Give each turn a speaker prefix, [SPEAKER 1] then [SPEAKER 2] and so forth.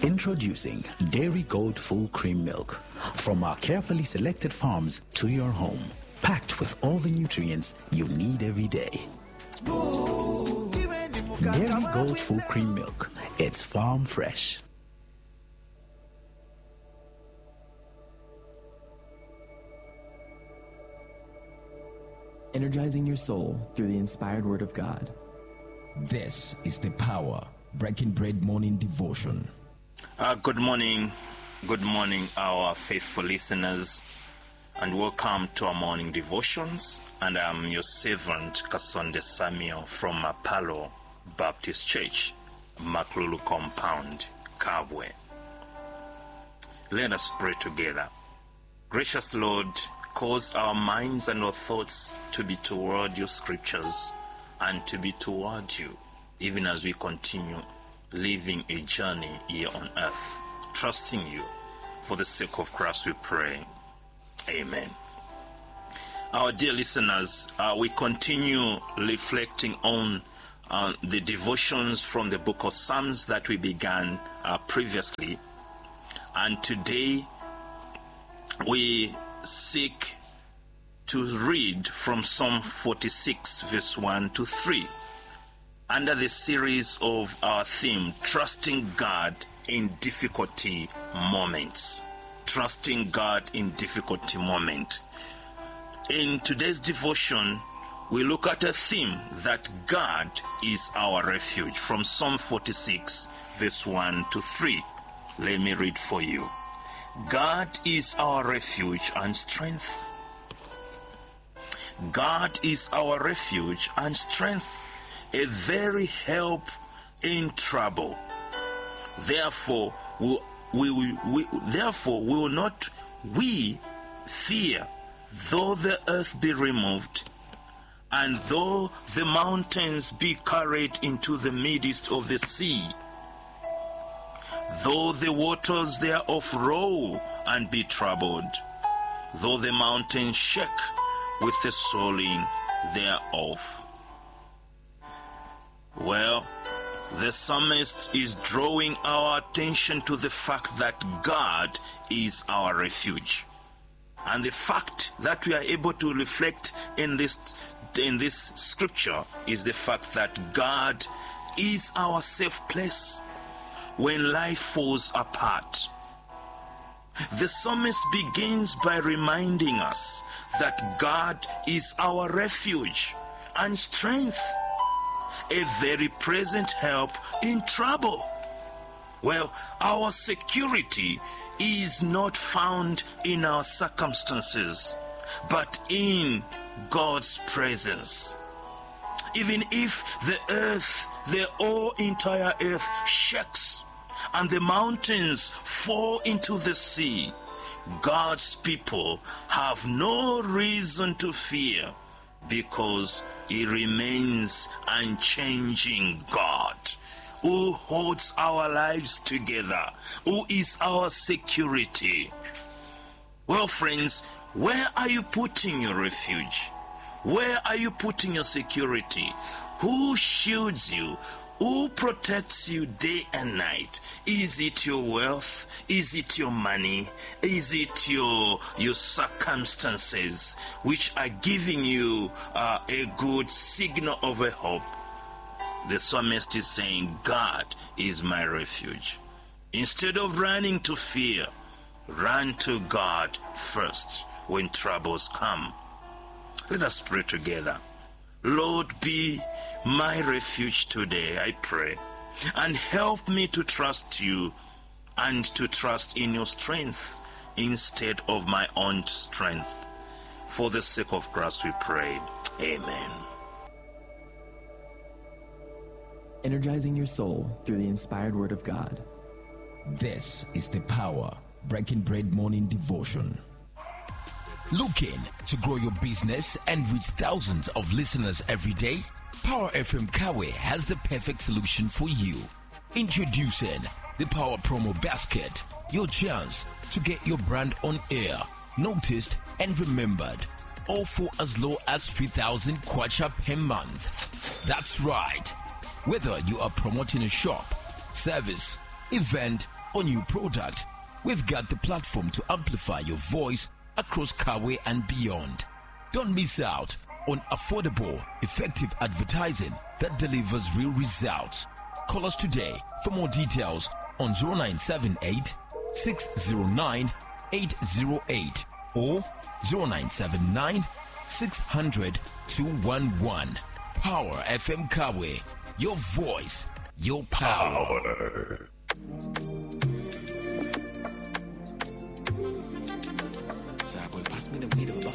[SPEAKER 1] Introducing Dairy Gold Full Cream Milk from our carefully selected farms to your home, packed with all the nutrients you need every day. Dairy Gold Full Cream Milk. It's farm fresh.
[SPEAKER 2] Energizing your soul through the inspired word of God.
[SPEAKER 3] This is the Power Breaking Bread Morning Devotion.
[SPEAKER 4] Good morning, our faithful listeners, and welcome to our morning devotions. And I'm your servant, Kasonde Samuel from Apollo Baptist Church, Maklulu Compound, Kabwe. Let us pray together. Gracious Lord, cause our minds and our thoughts to be toward your scriptures and to be toward you, even as we continue living a journey here on earth, trusting you. For the sake of Christ we pray. Amen. Our dear listeners, we continue reflecting on the devotions from the book of Psalms that we began previously. And today we seek to read from Psalm 46 verse 1 to 3 under the series of our theme, Trusting God in Difficulty Moments. Trusting God in Difficulty Moment. In today's devotion, we look at a theme that God is our refuge from Psalm 46 verse 1 to 3. Let me read for you. God is our refuge and strength. God is our refuge and strength, a very help in trouble. Therefore, we will not fear, though the earth be removed, and though the mountains be carried into the midst of the sea, though the waters thereof roll and be troubled, though the mountains shake with the swelling thereof. Well, the psalmist is drawing our attention to the fact that God is our refuge. And the fact that we are able to reflect in this scripture is the fact that God is our safe place when life falls apart. The psalmist begins by reminding us that God is our refuge and strength, a very present help in trouble. Well, our security is not found in our circumstances, but in God's presence. Even if the entire earth shakes and the mountains fall into the sea, God's people have no reason to fear, because He remains unchanging God, who holds our lives together, who is our security. Well, friends, where are you putting your refuge? Where are you putting your security? Who shields you? Who protects you day and night? Is it your wealth? Is it your money? Is it your circumstances which are giving you a good signal of a hope? The psalmist is saying, God is my refuge. Instead of running to fear, run to God first when troubles come. Let us pray together. Lord, be my refuge today, I pray, and help me to trust you and to trust in your strength instead of my own strength. For the sake of Christ we pray. Amen.
[SPEAKER 2] Energizing your soul through the inspired word of God.
[SPEAKER 3] This is the Power Breaking Bread Morning Devotion. Looking to grow your business and reach thousands of listeners every day? Power FM Kawe has the perfect solution for you. Introducing the Power Promo Basket, your chance to get your brand on air, noticed and remembered, all for as low as 3,000 kwacha per month. That's right. Whether you are promoting a shop, service, event, or new product, we've got the platform to amplify your voice across Kawe and beyond. Don't miss out on affordable, effective advertising that delivers real results. Call us today for more details on 0978 609 808 or 0979 600 211. Power FM Kawe, your voice, your power.
[SPEAKER 2] Sorry, boy, pass me the weed,